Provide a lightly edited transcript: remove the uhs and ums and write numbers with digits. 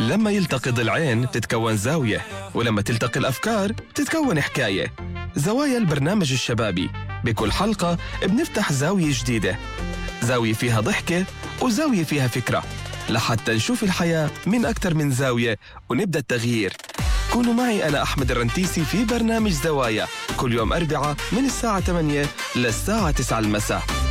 لما يلتقي ضلعين تتكون زاوية، ولما تلتقي الأفكار تتكون حكاية. زوايا البرنامج الشبابي، بكل حلقة بنفتح زاوية جديدة، زاوية فيها ضحكة وزاوية فيها فكرة، لحتى نشوف الحياة من أكثر من زاوية ونبدأ التغيير. كونوا معي أنا أحمد الرنتيسي في برنامج زوايا كل يوم أربعاء من الساعة 8 للساعة 9 المساء.